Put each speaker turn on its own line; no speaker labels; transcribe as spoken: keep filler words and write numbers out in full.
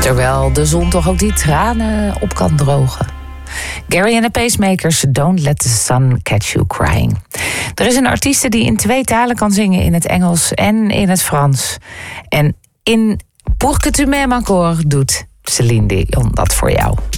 Terwijl de zon toch ook die tranen op kan drogen. Gary en de Pacemakers, Don't Let the Sun Catch You Crying. Er is een artieste die in twee talen kan zingen, in het Engels en in het Frans. En in Pour que tu m'aimes encore doet Céline Dion dat voor jou.